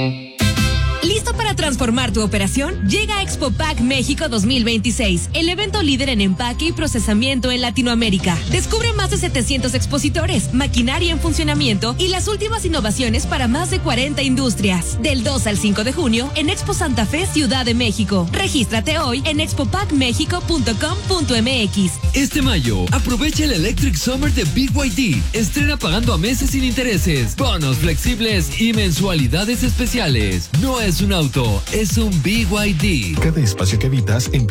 ¿Listo para transformar tu operación? Llega a Expo Pack México 2026, el evento líder en empaque y procesamiento en Latinoamérica. Descubre más de 700 expositores, maquinaria en funcionamiento y las últimas innovaciones para más de 40 industrias. Del 2 al 5 de junio en Expo Santa Fe, Ciudad de México. Regístrate hoy en expopackmexico.com.mx. Este mayo, aprovecha el Electric Summer de BYD. Estrena pagando a meses sin intereses, bonos flexibles y mensualidades especiales. No es un auto, es un BYD. Cada espacio que habitas empieza